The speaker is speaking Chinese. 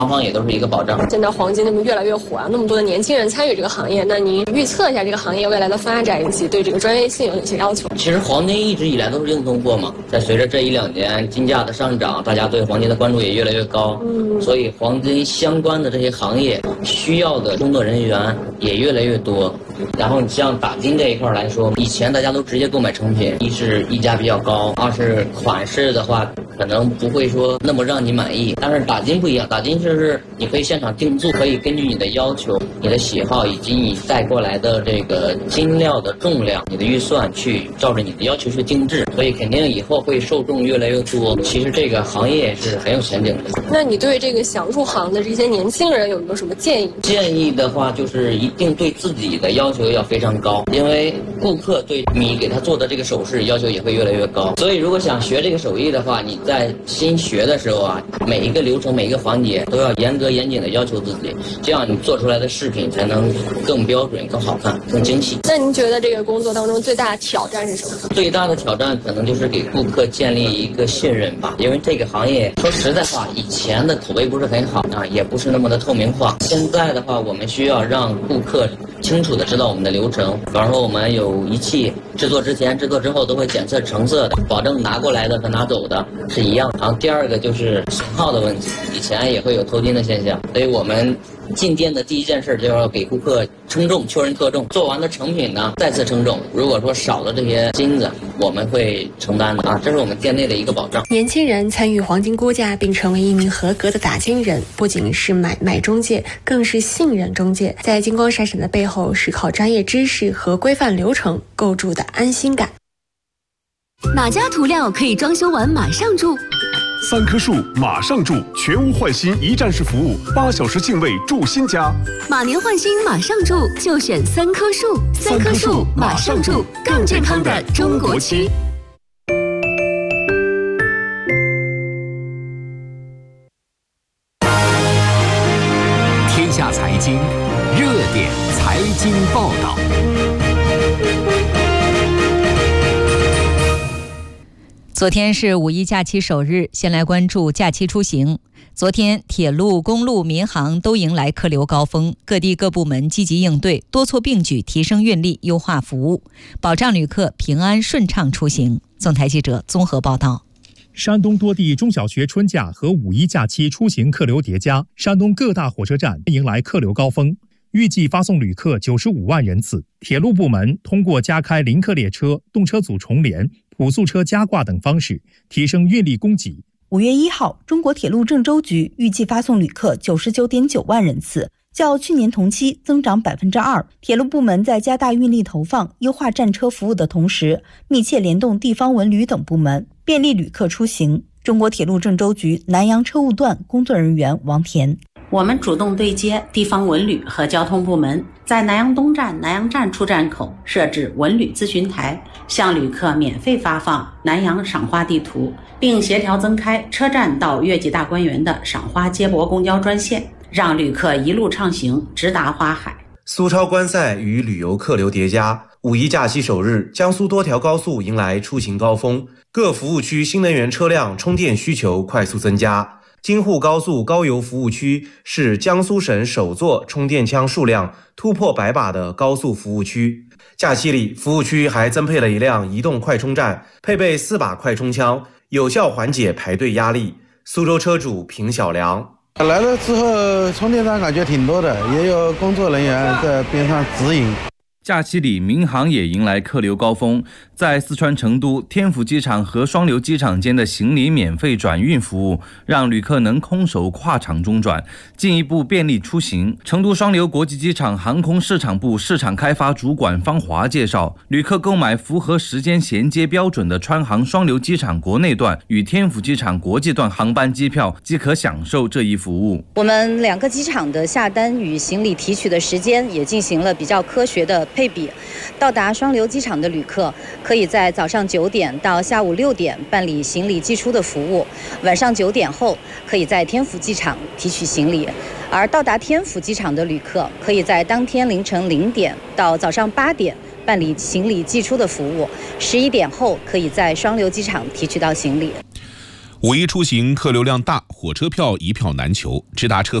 双方也都是一个保障。 现在黄金那么越来越火啊，那么多的年轻人参与这个行业，那您预测一下这个行业未来的发展以及对这个专业性有哪些要求？ 其实黄金一直以来都是硬通货嘛，在随着这1-2年金价的上涨，大家对黄金的关注也越来越高，所以黄金相关的这些行业需要的工作人员也越来越多。然后你像打金这一块来说，以前大家都直接购买成品，一是溢价比较高，二是款式的话可能不会说那么让你满意。但是打金不一样，打金就是你可以现场定做，可以根据你的要求、你的喜好以及你带过来的这个金料的重量、你的预算去照着你的要求去定制，所以肯定以后会受众越来越多。其实这个行业是很有前景的。 那你对这个想入行的这些年轻人有没有什么建议？ 建议的话就是一定对自己的要求要非常高，因为顾客对你给他做的这个首饰要求也会越来越高。所以如果想学这个手艺的话，你在新学的时候啊，每一个流程、每一个环节都要严谨的要求自己，这样你做出来的饰品才能更标准、更好看、更精细。 那您觉得这个工作当中最大的挑战是什么？ 最大的挑战可能就是给顾客建立一个信任吧，因为这个行业说实在话，以前的口碑不是很好啊，也不是那么的透明化。现在的话，我们需要让顾客清楚的知道我们的流程，比方说我们有仪器制作之前、制作之后都会检测成色的，保证拿过来的和拿走的是一样。然后第二个就是型号的问题，以前也会有偷金的现象，所以我们进店的第一件事就要给顾客称重，确认克重，做完的成品呢再次称重，如果说少了这些金子，我们会承担的啊，这是我们店内的一个保障。 年轻人参与黄金估价并成为一名合格的打金人，不仅是买卖中介，更是信任中介，在金光闪闪的背后是靠专业知识和规范流程构筑的安心感。 哪家涂料可以装修完马上住 ？3棵树马上住，全屋换新一站式服务，8小时净位住新家。 马年换新马上住，就选3棵树。3棵树马上住，更健康的中国区。 天下财经热点财经报道。 昨天是五一假期首日，先来关注假期出行。昨天，铁路、公路、民航都迎来客流高峰，各地各部门积极应对，多措并举，提升运力，优化服务，保障旅客平安顺畅出行。总台记者综合报道。 山东多地中小学春假和五一假期出行客流叠加，山东各大火车站迎来客流高峰，预计发送旅客95万人次。铁路部门通过加开临客列车、动车组重联、普速车加挂等方式，提升运力供给。 5月1号，中国铁路郑州局预计发送旅客99.9万人次，较去年同期增长2%。铁路部门在加大运力投放、优化站车服务的同时，密切联动地方文旅等部门，便利旅客出行。中国铁路郑州局南阳车务段工作人员王田： 我们主动对接地方文旅和交通部门，在南阳东站、南阳站出站口设置文旅咨询台，向旅客免费发放南阳赏花地图，并协调增开车站到越级大观园的赏花接驳公交专线，让旅客一路畅行，直达花海。 苏超观赛与旅游客流叠加，五一假期首日，江苏多条高速迎来出行高峰，各服务区新能源车辆充电需求快速增加。京沪高速高油服务区是江苏省首座充电枪数量突破100把的高速服务区。假期里，服务区还增配了一辆移动快充站，配备4把快充枪，有效缓解排队压力。苏州车主平小良： 来了之后，充电站感觉挺多的，也有工作人员在边上指引。 假期里，民航也迎来客流高峰。在四川成都、天府机场和双流机场间的行李免费转运服务，让旅客能空手跨场中转，进一步便利出行。成都双流国际机场航空市场部市场开发主管方华介绍，旅客购买符合时间衔接标准的川航双流机场国内段与天府机场国际段航班机票，即可享受这一服务。 我们2个机场的下单与行李提取的时间也进行了比较科学的配比，到达双流机场的旅客可以在早上9点到下午6点办理行李寄出的服务，晚上9点后可以在天府机场提取行李，而到达天府机场的旅客可以在当天凌晨0点到早上8点办理行李寄出的服务，11点后可以在双流机场提取到行李。 五一出行客流量大，火车票一票难求，直达车